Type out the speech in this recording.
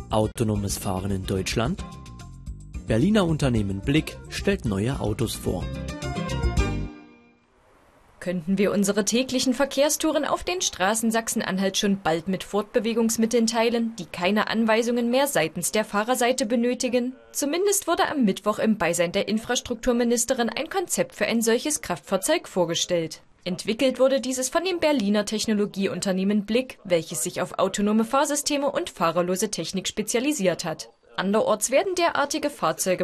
Autonomes Fahren in Deutschland? Berliner Unternehmen Blick stellt neue Autos vor. Könnten wir unsere täglichen Verkehrstouren auf den Straßen Sachsen-Anhalt schon bald mit Fortbewegungsmitteln teilen, die keine Anweisungen mehr seitens der Fahrerseite benötigen? Zumindest wurde am Mittwoch im Beisein der Infrastrukturministerin ein Konzept für ein solches Kraftfahrzeug vorgestellt. Entwickelt wurde dieses von dem Berliner Technologieunternehmen Blick, welches sich auf autonome Fahrsysteme und fahrerlose Technik spezialisiert hat. Anderorts werden derartige Fahrzeuge